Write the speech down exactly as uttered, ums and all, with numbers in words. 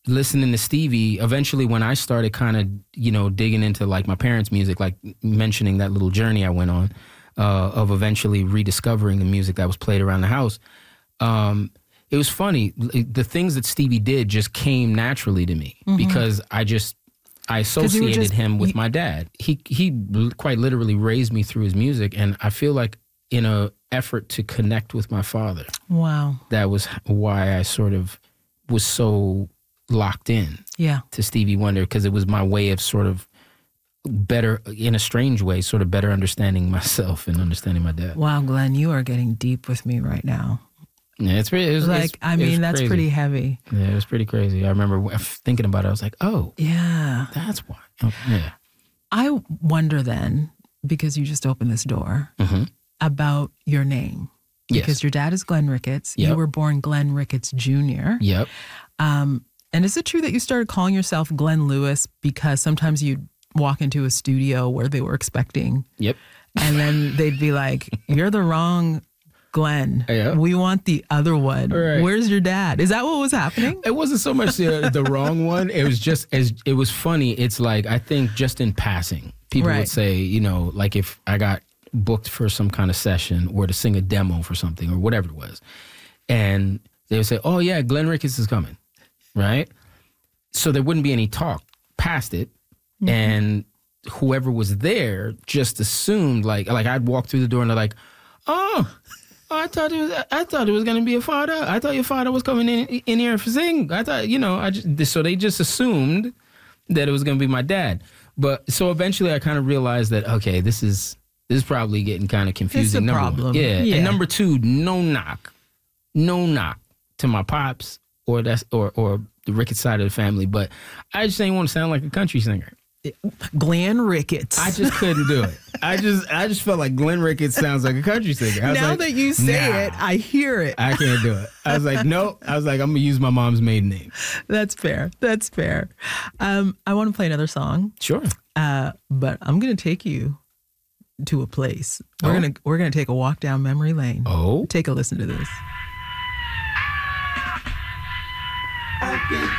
listening to Stevie, eventually when I started kind of, you know, digging into like my parents' music, like mentioning that little journey I went on uh, of eventually rediscovering the music that was played around the house, um, it was funny. The things that Stevie did just came naturally to me mm-hmm. because I just, I associated just, him with you, my dad. He, he quite literally raised me through his music, and I feel like in a effort to connect with my father. Wow. That was why I sort of was so locked in yeah. to Stevie Wonder, because it was my way of sort of better, in a strange way, sort of better understanding myself and understanding my dad. Wow, Glenn, you are getting deep with me right now. Yeah, it's pretty. It was, like it's, I mean, that's crazy. pretty heavy. Yeah, it was pretty crazy. I remember thinking about it. I was like, oh, yeah, that's why. Okay, yeah. I wonder then, because you just opened this door, mm-hmm. about your name. Yes. Because your dad is Glenn Ricketts. Yep. You were born Glenn Ricketts Junior Yep. Um, and is it true that you started calling yourself Glenn Lewis because sometimes you'd walk into a studio where they were expecting? Yep. And then they'd be like, you're the wrong Glenn. Yeah. We want the other one. Right. Where's your dad? Is that what was happening? It wasn't so much the, the wrong one. It was just, as it was funny. It's like, I think just in passing, people right. would say, you know, like if I got booked for some kind of session or to sing a demo for something or whatever it was, and they would say, oh yeah, Glenn Ricketts is coming, right? So there wouldn't be any talk past it. Mm-hmm. And whoever was there just assumed, like, like I'd walk through the door and they're like, oh, I thought it was. I thought it was gonna be a father. I thought your father was coming in in here for sing. I thought, you know, I just, so they just assumed that it was gonna be my dad. But so eventually, I kind of realized that okay, this is this is probably getting kind of confusing. It's a number problem. One. Yeah. yeah. And number two, no knock, no knock to my pops or that's or or the Ricketts side of the family. But I just didn't want to sound like a country singer. Glenn Ricketts. I just couldn't do it. I just I just felt like Glenn Ricketts sounds like a country singer. I was now like, that you say nah, it, I hear it. I can't do it. I was like, nope. I was like, I'm going to use my mom's maiden name. That's fair. That's fair. Um, I want to play another song. Sure. Uh, but I'm going to take you to a place. We're Oh. going to we're going to take a walk down memory lane. Oh. Take a listen to this. I get